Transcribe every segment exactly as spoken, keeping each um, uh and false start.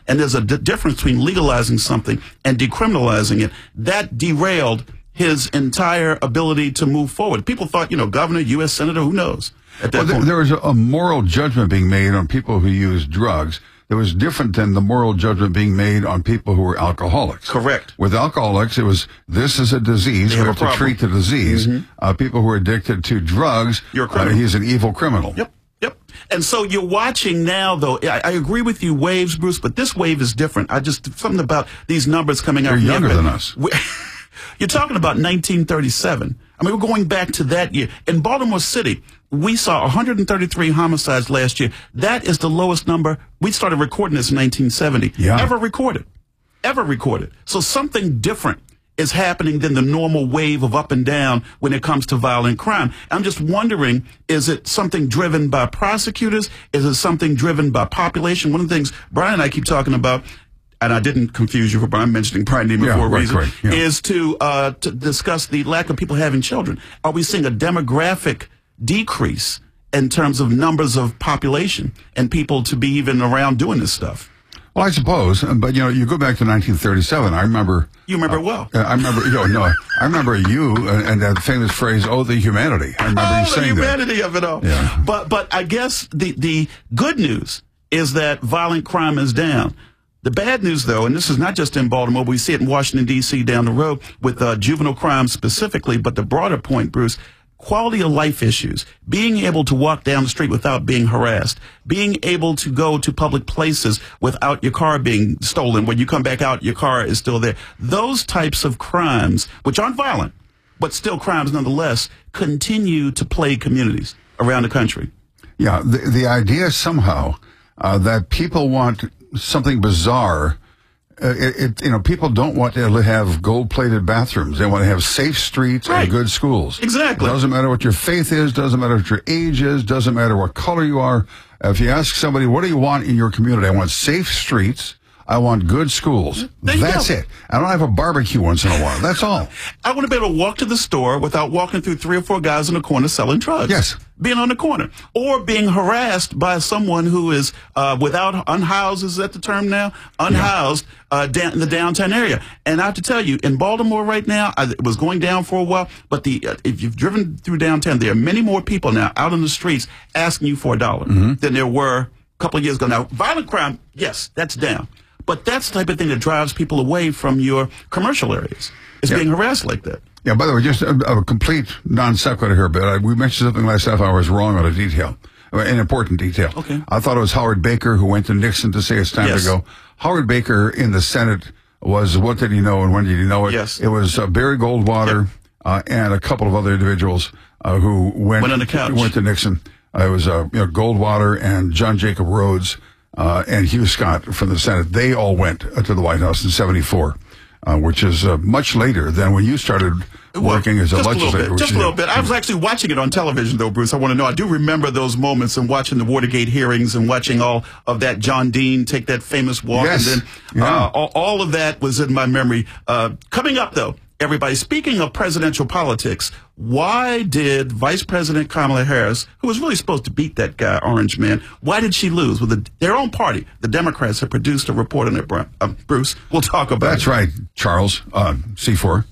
And there's a d- difference between legalizing something and decriminalizing it. That derailed his entire ability to move forward. People thought, you know, governor, U S senator, who knows? At that well, there, point. there was a, a moral judgment being made on people who use drugs that was different than the moral judgment being made on people who were alcoholics. Correct. With alcoholics, it was, this is a disease. They We have have a to treat the disease. Mm-hmm. Uh, people who are addicted to drugs, You're a criminal. Uh, he's an evil criminal. Yep. Yep. And so you're watching now, though. I, I agree with you, waves, Bruce, but this wave is different. I just, something about these numbers coming out. They're from younger the than us. You're talking about nineteen thirty-seven. I mean, we're going back to that year. In Baltimore City, we saw one hundred thirty-three homicides last year. That is the lowest number. We started recording this in nineteen seventy. Yeah. Ever recorded. Ever recorded. So something different is happening than the normal wave of up and down when it comes to violent crime. I'm just wondering, is it something driven by prosecutors? Is it something driven by population? One of the things Brian and I keep talking about, and I didn't confuse you for Brian mentioning Brian Neiman Yeah, for a right, reason, right, yeah. is to, uh, to discuss the lack of people having children. Are we seeing a demographic decrease in terms of numbers of population and people to be even around doing this stuff? Well, I suppose, but you know, you go back to nineteen thirty-seven. I remember. You remember uh, it well. I remember, you know, no, I remember you and, and that famous phrase, "Oh, the humanity." I remember oh, you the saying humanity that. of it all. Yeah. But but I guess the the good news is that violent crime is down. The bad news, though, and this is not just in Baltimore, we see it in Washington, D C down the road with uh, juvenile crime specifically, but the broader point, Bruce, quality of life issues, being able to walk down the street without being harassed, being able to go to public places without your car being stolen. When you come back out, your car is still there. Those types of crimes, which aren't violent, but still crimes nonetheless, continue to plague communities around the country. Yeah, the, the idea somehow uh, that people want something bizarre. Uh, it, it, you know, people don't want to have gold-plated bathrooms. They want to have safe streets Right. and good schools. Exactly. Doesn't matter what your faith is. Doesn't matter what your age is. Doesn't matter what color you are. If you ask somebody, what do you want in your community? I want safe streets. I want good schools. There you That's go. it. I don't have a barbecue once in a while. That's all. I want to be able to walk to the store without walking through three or four guys in the corner selling drugs. Yes. Being on the corner. Or being harassed by someone who is uh, without, unhoused, is that the term now? Unhoused uh, down in the downtown area. And I have to tell you, in Baltimore right now, I, it was going down for a while, but the uh, if you've driven through downtown, there are many more people now out on the streets asking you for a dollar Mm-hmm. than there were a couple of years ago. Now, violent crime, yes, that's down. But that's the type of thing that drives people away from your commercial areas. Is Yeah. being harassed like that. Yeah, by the way, just a, a complete non sequitur here, but I, we mentioned something last half hour I was wrong on a detail, an important detail. Okay. I thought it was Howard Baker who went to Nixon to say it's time Yes. to go. Howard Baker in the Senate was, what did he know and when did he know it? Yes. It was uh, Barry Goldwater Yep. uh, and a couple of other individuals uh, who went, Went on the couch. went to Nixon. Uh, it was uh, you know, Goldwater and John Jacob Rhodes uh, and Hugh Scott from the Senate. They all went uh, to the White House in seventy-four. Uh, which is uh, much later than when you started working as a just legislator. A little bit, which just is- a little bit. I was actually watching it on television, though, Bruce. I want to know. I do remember those moments and watching the Watergate hearings and watching all of that John Dean take that famous walk. Yes. And then Yeah. uh, all, all of that was in my memory. Uh, coming up, though, everybody, speaking of presidential politics, why did Vice President Kamala Harris, who was really supposed to beat that guy, Orange Man, why did she lose? With the, their own party, the Democrats, have produced a report on it, Bru- uh, Bruce. We'll talk about That's it. right, Charles. Uh, C four.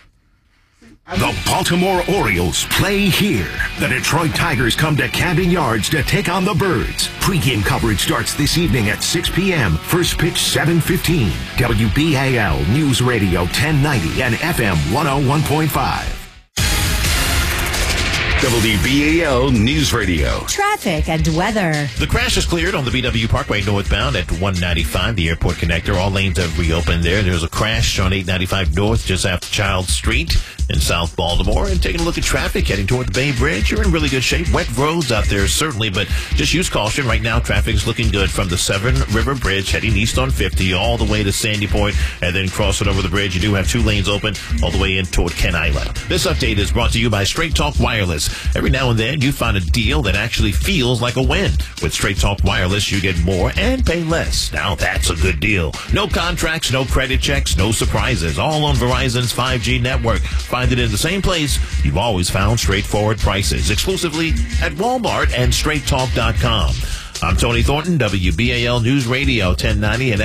The Baltimore Orioles play here. The Detroit Tigers come to Camden Yards to take on the Birds. Pre-game coverage starts this evening at six p.m. First pitch seven fifteen. W B A L News Radio ten ninety and F M one oh one point five. W B A L News Radio. Traffic and weather. The crash is cleared on the B W Parkway northbound at one ninety-five, the airport connector. All lanes have reopened there. There's a crash on eight ninety-five north just after Child Street in South Baltimore. And taking a look at traffic heading toward the Bay Bridge, you're in really good shape. Wet roads out there, certainly, but just use caution. Right now, traffic is looking good from the Severn River Bridge heading east on fifty all the way to Sandy Point and then crossing over the bridge. You do have two lanes open all the way in toward Ken Island. This update is brought to you by Straight Talk Wireless. Every now and then, you find a deal that actually feels like a win. With Straight Talk Wireless, you get more and pay less. Now that's a good deal. No contracts, no credit checks, no surprises. All on Verizon's five G network. Find it in the same place you've always found straightforward prices. Exclusively at Walmart and straight talk dot com. I'm Tony Thornton, W B A L News Radio ten ninety and